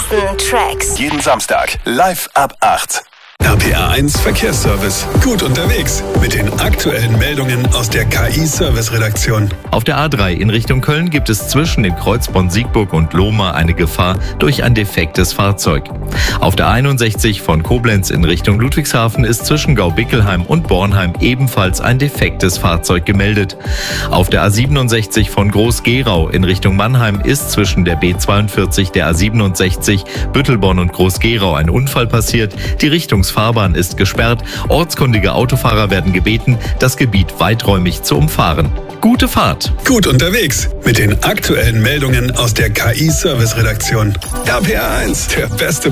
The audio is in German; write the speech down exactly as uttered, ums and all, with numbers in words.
besten Tracks. Jeden Samstag live ab acht. R P R eins Verkehrsservice. Gut unterwegs mit den aktuellen Meldungen aus der K I-Service-Redaktion. Auf der A drei in Richtung Köln gibt es zwischen den Kreuzborn Siegburg und Lohmar eine Gefahr durch ein defektes Fahrzeug. Auf der einundsechzig von Koblenz in Richtung Ludwigshafen ist zwischen Gaubickelheim und Bornheim ebenfalls ein defektes Fahrzeug gemeldet. Auf der A siebenundsechzig von Groß-Gerau in Richtung Mannheim ist zwischen der B zweiundvierzig, der A siebenundsechzig, Büttelborn und Groß-Gerau ein Unfall passiert. Die Richtungsfahrbahn ist gesperrt. Ortskundige Autofahrer werden gebeten, das Gebiet weiträumig zu umfahren. Gute Fahrt! Gut unterwegs mit den aktuellen Meldungen aus der K I-Service-Redaktion. R P R eins, der beste